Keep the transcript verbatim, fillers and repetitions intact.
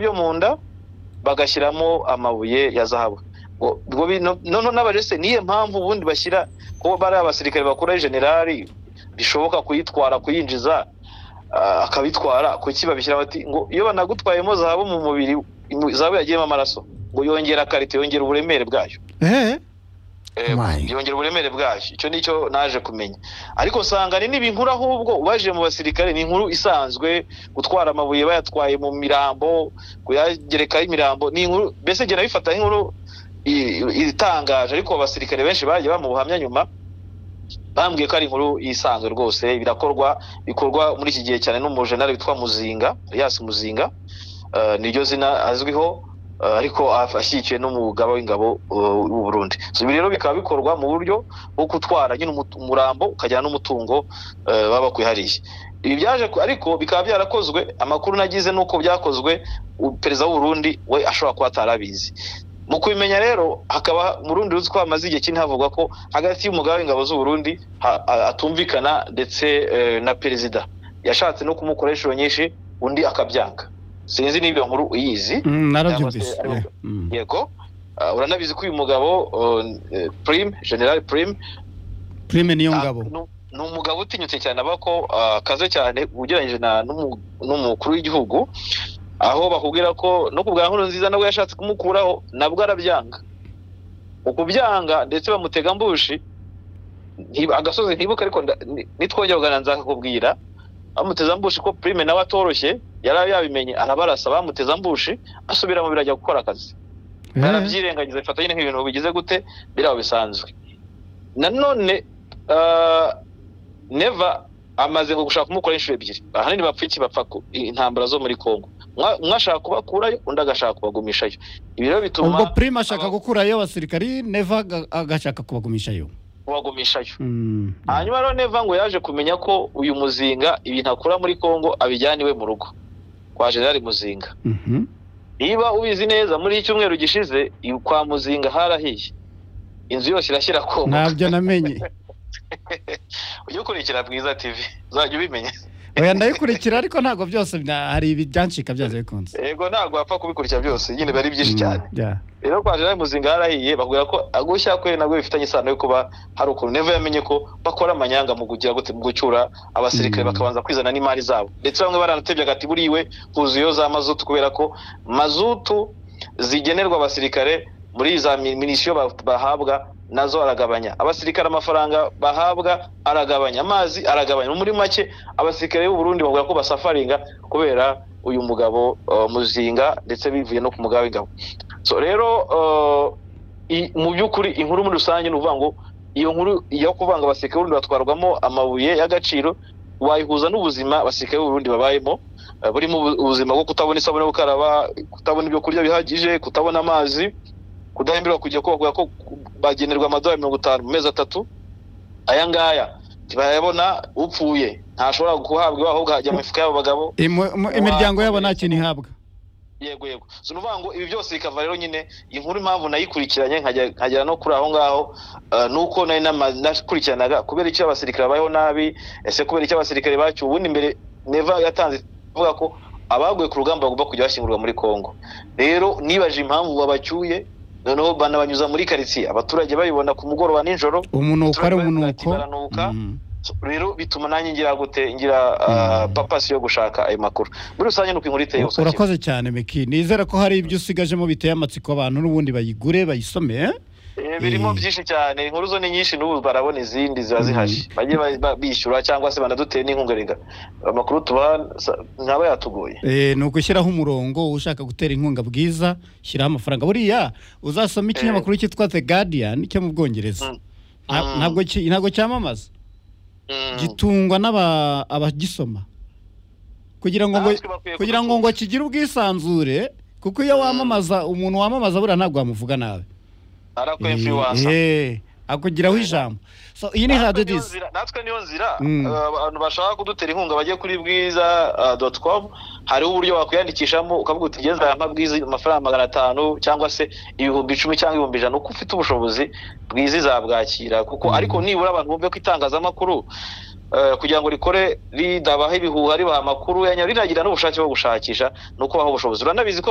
byo munda bagashyiramo amabuye ya zahabu. Ubwo none n'abarese niye mpamvu ubundi bashyira ko bari abasirikare bakora generali bishoboka kuyitwara kuyinjiza uh, akabitwara kuki babishyira bati ngo iyo banagutwayemo zahabu mu mubiri zahabu yagiyemo amaraso ngo yongera karite yongera uburemere bwayo. Eh Eh yongera uburemere bwayo. Icyo nicyo naje kumenya. Ariko sanga ni nibinkuru ahubwo ubaje mu basirikare ni inkuru isanzwe gutwara amabuye bayatwaye mu mirambo kuyagereka imirambo ni inkuru bese gena bifata inkuru itangaje ariko abasirikare benshi baje bamubuhamya nyuma bambwiye ko ari inkuru isanzwe rwose birakorwa bikorwa muri iki gihe cyane n'umujenerali witwa Muzinga Elias Muzinga uh, niryo zina azwiho uh, ariko afashikiye no mugaba w'ingabo w'u Burundi. So rero bikaba bikorwa mu buryo bwo gutwara nyine umurambo ukajyana n'umutungo uh, baba kwihariye. Ibi byaje ariko bikaba byarakozwe amakuru nagize nuko byakozwe perezida w'u Burundi we ashobora kuba atarabizi. Mu kubimenya rero hakaba mu Burundi uzi ko amaze igihe kinini havugwa ko hagati y'umugaba w'ingabo z'u Burundi atumvikana ndetse e, na perezida yashatse no kumukoresha nyinshi undi akabyanga. Sinzi niba nkuru uyizi. Mm, narabyumvise. Yeah. Mm. Yego uh, uranabizi ko uyu mugabo uh, Prime General Prime Prime niyo ngabo uh, ni umugabo utinyutse cyane abako uh, kaze cyane ugereranyije na n'umukuru w'igihugu aho bakubwira ko no kubwa nkuru nziza nabwo yashatse kumukuraho nabwo arabyanga. Ukubyanga ndetse bamutega mbushi agasoze ntibuka ariko nitwongera kugananza akakubwira bamuteza mbushi ko Prime nawe atoroshye yari yabimenye arabarasa bamuteza mbushi asubira mu birajya gukora akazi. Barabyirengagiza ifatanye nk'ibintu bigize gute biraho bisanzwe. Nanone uh, Neva amaze gushaka kumukora inshuro ebyiri. Ahanini bapfiki bapfa intambara zo muri Kongo. Mwashaka kubakurayo undi agashaka kubagumishayo. Ibi rero bituma ubwo Prime ashaka gukurayo abasirikari Neva agashaka kubagumishayo. Kubagumishayo. Mm. Hanyuma rero Neva ngo yaje kumenya ko uyu Muzinga ibintu akora muri Kongo abijyaniwe mu rugo kwa General Muzinga. Mhm. Mm Niba ubizi neza muri icyumweru gishize kwa Muzinga harahiye. Inzu yose irashyira Kongo. Nabyo namenye. Uyu kurikira Bwiza T V uzajya ubimenya. Oya ndayikurikira ariko ntago byose hari ibijyanshika byaje bikunze. Yego ntago apfa kubikurikira byose nyine bari byinshi cyane. Yeah. Rero kwa General Muzinga harahiye bakubwira ko agushya kwe nabwo bifitanye isano yo kuba hari ukuntu Neva yamenye ko bakora amanyanga mu kugira gute mu gucyura abasirikare mm. bakabanza kwizana n'imari zabo. Ndetse bamwe baranatebye gati buriwe kuzuyo za mazutu kubera ko mazutu zigenerwa abasirikare muri za minisio bahabwa nazo aragabanya. Abasirikare amafaranga bahabwa aragabanya, amazi aragabanya. Muri make abasirikare b'u Burundi bavuga ko basafaringa kubera uyu mugabo uh, Muzinga ndetse bivuye no ku mugabo w'ingabo. So rero uh, mu byukuri inkuru muri rusange n'uvuga ngo iyo nkuru yo kuvanga abasirikare b'u Burundi batwarwamo amabuye y'agaciro wayihuza n'ubuzima abasirikare b'u Burundi babayemo uh, buri mu ubuzima bwo kutabona isabune gukaraba, kutabona ibyo kurya bihagije, kutabona amazi, kudahembirwa kujya ko bavuga ko bagenerwa amadolari mirongo itanu mu mezi atatu. Aya ngaya tibayabona upfuye ntashobora guhabwa ahubwo hajya mu mifuka y'abo bagabo imiryango yabo nta kintu ihabwa. Yego yego. So nuvuga ngo ibi byose bikava rero nyine inkuru impamvu nayikurikiranye nkagera no kuri aho ngaho uh, nuko nari nakurikiranaga kubera icyo abasirikare bayeho nabi ese kubera icyo abasirikare bacyo ubundi imbere Neva yatanze vuga ko abaguye ku rugamba bagomba kujya bashingurwa muri Kongo. Rero nibaje impamvu babacyuye noneho banabanyuza muri quartier abaturage babibona ku mugoroba n'injoro umunuko ari umunuko. Mm. Rero bituma nanjye ngira gute ngira uh, mm. papasi yo gushaka ayo makuru. Muri rusange nuko inkuru iteye usakira. Urakoze cyane Meki. Nizera ko hari ibyo usigajemo biteye amatsiko abantu n'ubundi bayigure bayisome eh? Eh birimo byinshi cyane inkuru zo ni nyinshi n'ubu barabona izindi ziba zihaje. Bagiye bishyura cyangwa se banaduteye n'inkunga renga. Amakuru tuba nkaba yatugoye. Eh nuko ushyiraho umurongo ushaka gutera inkunga Bwiza shyiraho amafaranga buriya uzasoma ikinyamakuru cyitwa The Guardian cyo mu Bwongereza. Ntabwo ntabwo cyamamaza. Gitungwa n'aba abagisoma kugira ngo kugira ngo ngo kigire ubwisanzure kuko iyo wamamaza umuntu wamamaza bura ntabwo wamuvuga nawe arako influencer eh akugiraho ijambo. So iyi ni radio this natwe niyo nzira abantu bashaka kudutera inkunga bagiye kuri bwiza dot com hari uburyo wakwiyandikishamo ukavuga uti geza aya mabwiza amafaranga magana atanu cyangwa se ibihumbi icumi cyangwa ibihumbi ijana uko ufite ubushobozi Bwiza zabwakira kuko ariko nibura abantu bumve ko itangazamakuru kugira ngo rikore ridabaho ibihuha ribaha amakuru yanya riragira n'ubushake bwo gushakisha nuko baho ubushobozi. Uranabizi ko